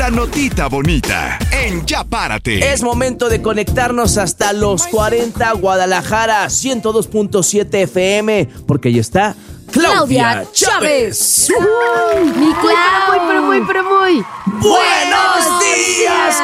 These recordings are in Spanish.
la notita bonita en Ya Párate. Es momento de conectarnos hasta los 40 Guadalajara 102.7 FM, porque ya está Claudia Chávez. Mi Clau. Muy. ¡Buenos días,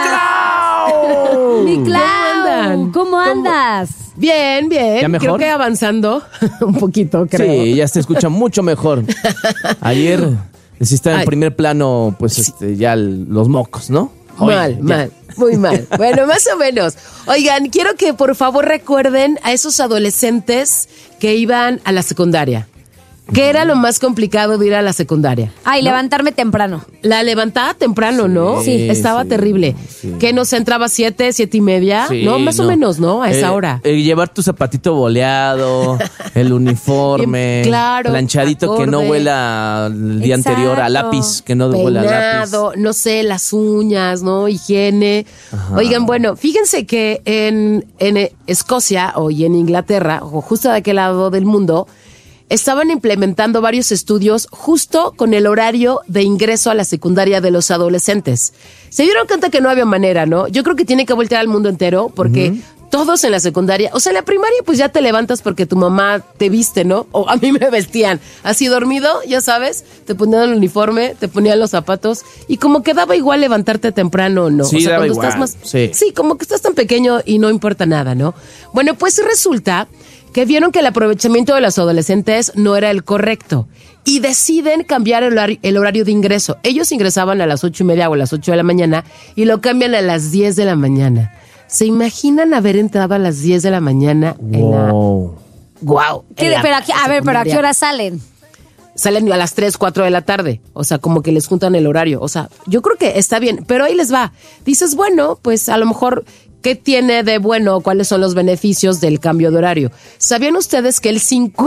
Clau! Mi Clau. ¿Cómo andas? Bien. ¿Ya mejor? Creo que avanzando un poquito, creo. Sí, ya se escucha mucho mejor. Ayer sí estaba en primer plano, pues ya los mocos, ¿no? Mal, muy mal. Bueno, más o menos. Oigan, quiero que por favor recuerden a esos adolescentes que iban a la secundaria. ¿Qué era lo más complicado de ir a la secundaria? Ay, ¿no? Levantarme temprano. La levantaba temprano, ¿no? Sí. Estaba terrible. Sí. ¿Qué nos entraba 7:30? Sí, no, más o menos, ¿no? A esa hora. Llevar tu zapatito boleado, el uniforme, claro, planchadito que no huela el día anterior a lápiz, que no huela a lápiz. No sé, las uñas, ¿no? Higiene. Ajá. Oigan, bueno, fíjense que en Escocia y en Inglaterra, o justo de aquel lado del mundo, estaban implementando varios estudios justo con el horario de ingreso a la secundaria de los adolescentes. Se dieron cuenta que no había manera, ¿no? Yo creo que tiene que voltear al mundo entero porque todos en la secundaria, o sea, en la primaria pues ya te levantas porque tu mamá te viste, ¿no? O a mí me vestían así dormido, ya sabes, te ponían el uniforme, te ponían los zapatos y como que daba igual levantarte temprano, ¿no? Sí, o sea, daba cuando igual. estás más, sí, como que estás tan pequeño y no importa nada, ¿no? Bueno, pues resulta que vieron que el aprovechamiento de los adolescentes no era el correcto y deciden cambiar el horario de ingreso. Ellos ingresaban a las 8:30 o a las 8 de la mañana y lo cambian a las 10 de la mañana. ¿Se imaginan haber entrado a las 10 de la mañana en la... ¡Guau! Pero ¿a qué hora salen? Salen a las 3, 4 de la tarde. O sea, como que les juntan el horario. O sea, yo creo que está bien, pero ahí les va. Dices, bueno, pues a lo mejor... ¿Qué tiene de bueno? ¿Cuáles son los beneficios del cambio de horario? ¿Sabían ustedes que el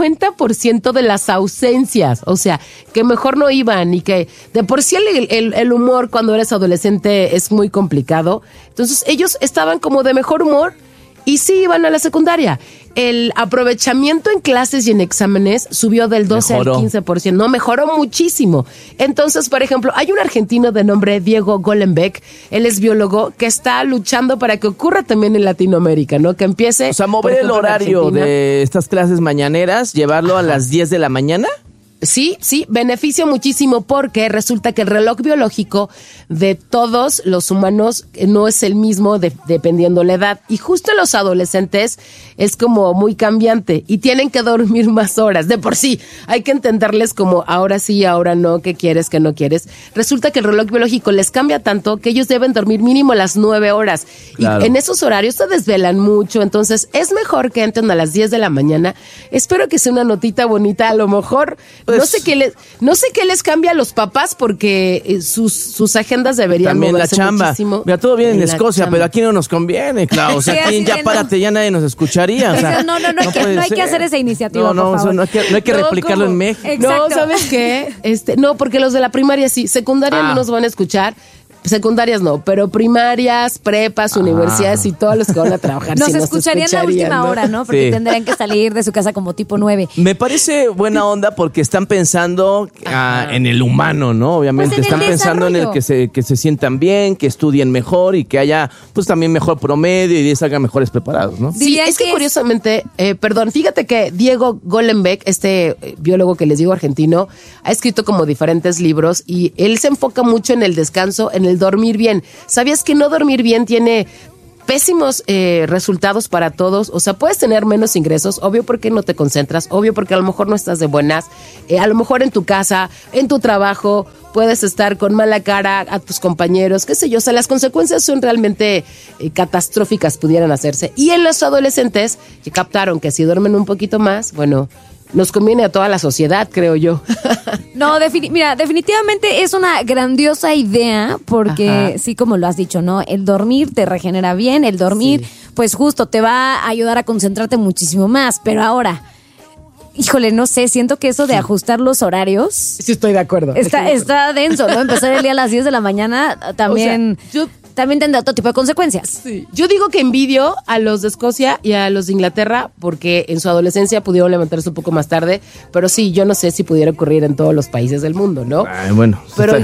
50% de las ausencias, o sea, que mejor no iban y que de por sí el humor cuando eres adolescente es muy complicado? Entonces ellos estaban como de mejor humor y sí iban a la secundaria. El aprovechamiento en clases y en exámenes subió del 12 al 15%. No, mejoró muchísimo. Entonces, por ejemplo, hay un argentino de nombre Diego Golenbeck, él es biólogo, que está luchando para que ocurra también en Latinoamérica, ¿no? Que empiece... O sea, mover el horario de estas clases mañaneras, llevarlo a las 10 de la mañana. Sí, beneficia muchísimo porque resulta que el reloj biológico de todos los humanos no es el mismo dependiendo la edad. Y justo en los adolescentes es como muy cambiante y tienen que dormir más horas. De por sí, hay que entenderles como ahora sí, ahora no, qué quieres, qué no quieres. Resulta que el reloj biológico les cambia tanto que ellos deben dormir mínimo las 9 horas. Claro. Y en esos horarios se desvelan mucho, entonces es mejor que entren a las 10 de la mañana. Espero que sea una notita bonita, a lo mejor... No sé qué les cambia a los papás porque sus agendas deberían también moverse la chamba. Muchísimo. Mira, todo bien en Escocia, pero aquí no nos conviene, claro. O sea, aquí ya párate, ya nadie nos escucharía. O sea, no hay que hacer esa iniciativa, por favor. No hay que replicarlo en México. Exacto. No, ¿sabes qué? No, porque los de la primaria sí, secundaria no nos van a escuchar. Secundarias no, pero primarias, prepas, universidades y todos los que van a trabajar. Nos escucharían la última hora, ¿no? Porque tendrían que salir de su casa como tipo 9. Me parece buena onda porque están pensando en el humano, ¿no? Obviamente pues están pensando en el que se sientan bien, que estudien mejor y que haya pues también mejor promedio y salgan mejores preparados, ¿no? Sí, es que curiosamente, fíjate que Diego Golenbeck, este biólogo que les digo argentino, ha escrito como diferentes libros y él se enfoca mucho en el descanso, en el dormir bien. ¿Sabías que no dormir bien tiene pésimos resultados para todos? O sea, puedes tener menos ingresos, obvio porque no te concentras, obvio porque a lo mejor no estás de buenas, a lo mejor en tu casa, en tu trabajo, puedes estar con mala cara a tus compañeros, qué sé yo. O sea, las consecuencias son realmente catastróficas, pudieran hacerse. Y en los adolescentes, que captaron que si duermen un poquito más, bueno... Nos conviene a toda la sociedad, creo yo. No, mira, definitivamente es una grandiosa idea porque, sí, como lo has dicho, ¿no? El dormir te regenera bien, el dormir, pues justo te va a ayudar a concentrarte muchísimo más. Pero ahora, híjole, no sé, siento que eso de ajustar los horarios... Sí, estoy de acuerdo. Está denso, ¿no? Empezar el día a las 10 de la mañana también... O sea, también tendrá otro tipo de consecuencias. Sí. Yo digo que envidio a los de Escocia y a los de Inglaterra porque en su adolescencia pudieron levantarse un poco más tarde, pero sí, yo no sé si pudiera ocurrir en todos los países del mundo, ¿no? Bueno. Pero oigan,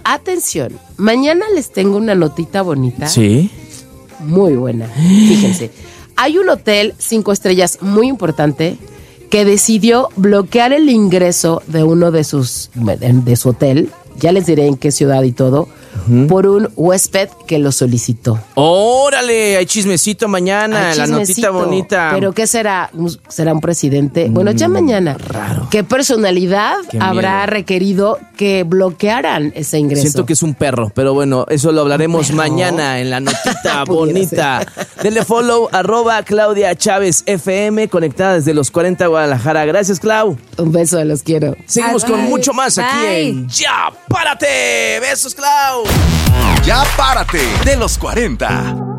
atención, mañana les tengo una notita bonita. Sí. Muy buena. Fíjense, hay un hotel 5 estrellas muy importante que decidió bloquear el ingreso de uno de su hotel, ya les diré en qué ciudad y todo, por un huésped que lo solicitó. ¡Órale! Hay chismecito mañana, Hay la notita chismecito. bonita. ¿Pero qué será? ¿Será un presidente? Bueno, ya mañana. Raro. ¿Qué personalidad Qué habrá miedo. requerido que bloquearan ese ingreso? Siento que es un perro, pero bueno, eso lo hablaremos mañana en la notita bonita. Denle follow, @Claudia Chávez FM, conectada desde los 40 Guadalajara. Gracias, Clau. Un beso, los quiero. Seguimos con Bye. mucho más aquí Bye. en Ya Párate. Besos, Clau. Ya párate de los 40.